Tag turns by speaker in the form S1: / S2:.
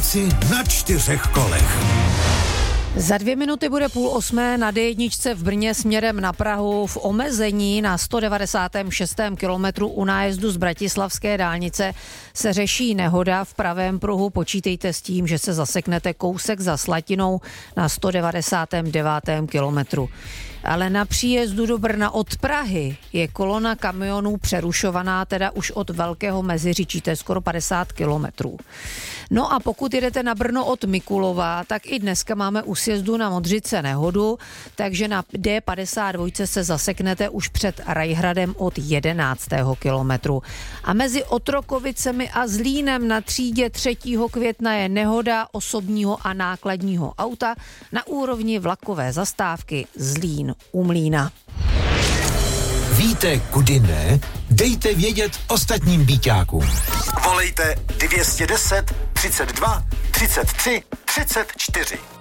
S1: Práci na 4 kolech.
S2: Za 2 minuty bude 7:30 na D1 v Brně směrem na Prahu v omezení na 196. kilometru u nájezdu z Bratislavské dálnice se řeší nehoda v pravém pruhu. Počítejte s tím, že se zaseknete kousek za Slatinou na 199. kilometru. Ale na příjezdu do Brna od Prahy je kolona kamionů přerušovaná, teda už od Velkého Meziříčí, to je skoro 50 kilometrů. No a pokud jedete na Brno od Mikulova, tak i dneska máme u sjezdu na Modřice nehodu, takže na D52 se zaseknete už před Rajhradem od 11. kilometru. A mezi Otrokovicemi a Zlínem na třídě 3. května je nehoda osobního a nákladního auta na úrovni vlakové zastávky Zlín u Mlýna.
S1: Víte, kudy ne? Dejte vědět ostatním býťákům.
S3: Volejte 210 32 33 34.